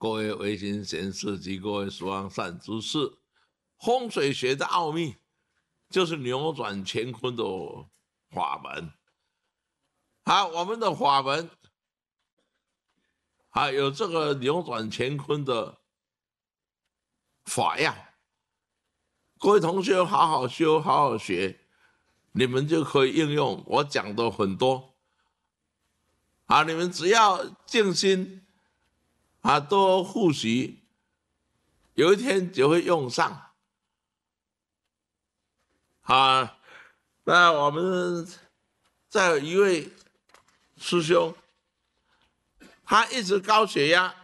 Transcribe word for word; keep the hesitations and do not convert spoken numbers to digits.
各位维新贤士及各位诸王善知识，风水学的奥秘就是扭转乾坤的法门。好，我们的法门还有这个扭转乾坤的法样，各位同学好好修，好好学，你们就可以应用我讲的很多。啊，你们只要静心啊，多复习，有一天就会用上。啊，那我们再有一位师兄，他一直高血压，